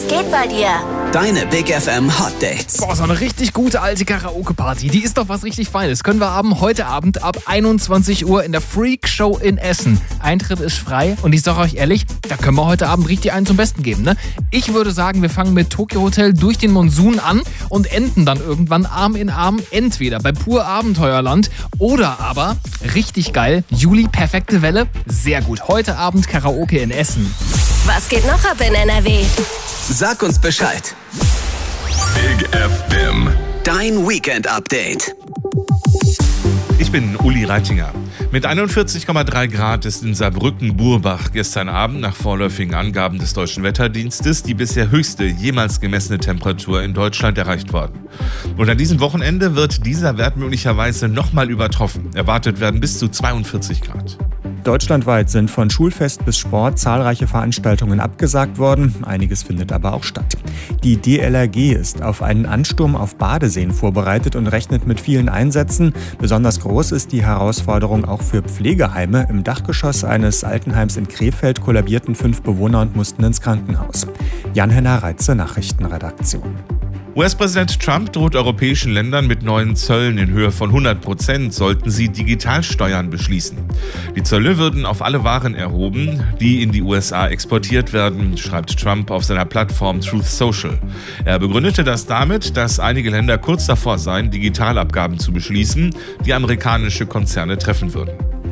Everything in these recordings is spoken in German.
geht bei dir? Deine Big FM Hot Dates. Boah, so eine richtig gute alte Karaoke-Party. Die ist doch was richtig Feines. Können wir heute Abend ab 21 Uhr in der Freak Show in Essen. Eintritt ist frei und ich sage euch ehrlich, da können wir heute Abend richtig einen zum Besten geben, ne? Ich würde sagen, wir fangen mit Tokyo Hotel durch den Monsun an und enden dann irgendwann Arm in Arm entweder bei Pur Abenteuerland oder aber, richtig geil, Juli Perfekte Welle. Sehr gut. Heute Abend Karaoke in Essen. Was geht noch ab in NRW? Sag uns Bescheid. Big FM. Dein Weekend-Update. Ich bin Uli Reitinger. Mit 41,3 Grad ist in Saarbrücken-Burbach gestern Abend nach vorläufigen Angaben des Deutschen Wetterdienstes die bisher höchste jemals gemessene Temperatur in Deutschland erreicht worden. Und an diesem Wochenende wird dieser Wert möglicherweise nochmal übertroffen. Erwartet werden bis zu 42 Grad. Deutschlandweit sind von Schulfest bis Sport zahlreiche Veranstaltungen abgesagt worden. Einiges findet aber auch statt. Die DLRG ist auf einen Ansturm auf Badeseen vorbereitet und rechnet mit vielen Einsätzen. Besonders groß ist die Herausforderung auch für Pflegeheime. Im Dachgeschoss eines Altenheims in Krefeld kollabierten 5 Bewohner und mussten ins Krankenhaus. Jan-Henner Reitze, Nachrichtenredaktion. US-Präsident Trump droht europäischen Ländern mit neuen Zöllen in Höhe von 100%, sollten sie Digitalsteuern beschließen. Die Zölle würden auf alle Waren erhoben, die in die USA exportiert werden, schreibt Trump auf seiner Plattform Truth Social. Er begründete das damit, dass einige Länder kurz davor seien, Digitalabgaben zu beschließen, die amerikanische Konzerne treffen würden.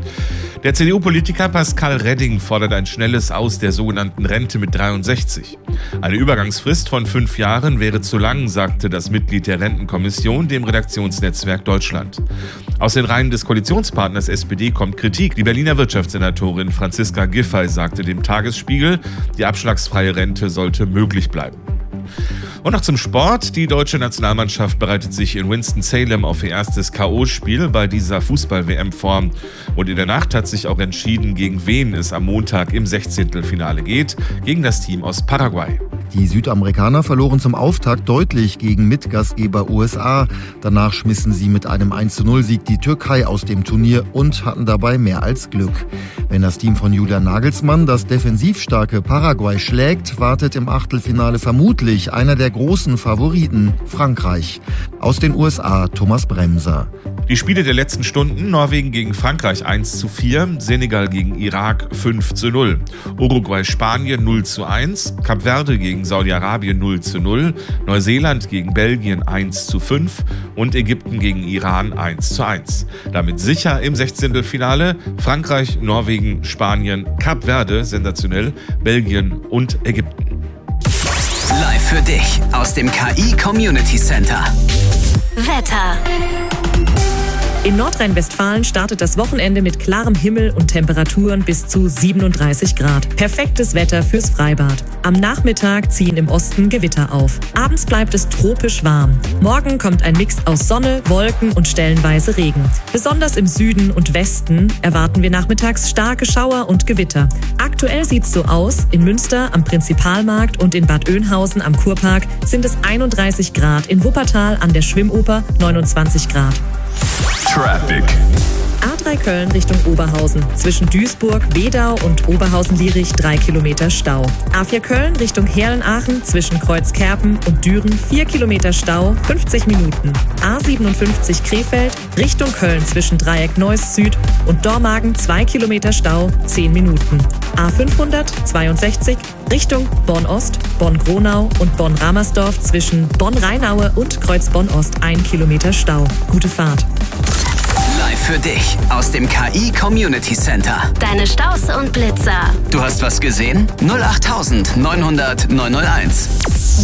Der CDU-Politiker Pascal Redding fordert ein schnelles Aus der sogenannten Rente mit 63. Eine Übergangsfrist von 5 Jahren wäre zu lang, sagte das Mitglied der Rentenkommission dem Redaktionsnetzwerk Deutschland. Aus den Reihen des Koalitionspartners SPD kommt Kritik. Die Berliner Wirtschaftssenatorin Franziska Giffey sagte dem Tagesspiegel, die abschlagsfreie Rente sollte möglich bleiben. Und noch zum Sport. Die deutsche Nationalmannschaft bereitet sich in Winston-Salem auf ihr erstes K.O.-Spiel bei dieser Fußball-WM vor. Und in der Nacht hat sich auch entschieden, gegen wen es am Montag im 16. geht, gegen das Team aus Paraguay. Die Südamerikaner verloren zum Auftakt deutlich gegen Mitgastgeber USA. Danach schmissen sie mit einem 1:0-Sieg die Türkei aus dem Turnier und hatten dabei mehr als Glück. Wenn das Team von Julian Nagelsmann das defensiv starke Paraguay schlägt, wartet im Achtelfinale vermutlich einer der großen Favoriten, Frankreich. Aus den USA Thomas Bremser. Die Spiele der letzten Stunden: Norwegen gegen Frankreich 1:4, Senegal gegen Irak 5:0, Uruguay Spanien 0:1, Kap Verde gegen Saudi-Arabien 0:0, Neuseeland gegen Belgien 1:5 und Ägypten gegen Iran 1:1. Damit sicher im 16. Finale Frankreich, Norwegen, Spanien, Kap Verde, sensationell, Belgien und Ägypten. Live für dich aus dem KI Community Center. Wetter. In Nordrhein-Westfalen startet das Wochenende mit klarem Himmel und Temperaturen bis zu 37 Grad. Perfektes Wetter fürs Freibad. Am Nachmittag ziehen im Osten Gewitter auf. Abends bleibt es tropisch warm. Morgen kommt ein Mix aus Sonne, Wolken und stellenweise Regen. Besonders im Süden und Westen erwarten wir nachmittags starke Schauer und Gewitter. Aktuell sieht's so aus: in Münster am Prinzipalmarkt und in Bad Oeynhausen am Kurpark sind es 31 Grad, in Wuppertal an der Schwimmoper 29 Grad. Traffic. A3 Köln Richtung Oberhausen. Zwischen Duisburg, Wedau und Oberhausen-Lierich 3 Kilometer Stau. A4 Köln Richtung Herlen-Aachen zwischen Kreuzkerpen und Düren 4 Kilometer Stau, 50 Minuten. A57 Krefeld Richtung Köln zwischen Dreieck Neuss Süd und Dormagen 2 Kilometer Stau, 10 Minuten. A562 Richtung Bonn-Ost, Bonn-Gronau und Bonn-Ramersdorf zwischen Bonn-Rheinaue und Kreuz-Bonn-Ost 1 Kilometer Stau. Gute Fahrt. Live für dich aus dem KI Community Center. Deine Staus und Blitzer. Du hast was gesehen? 08900 901.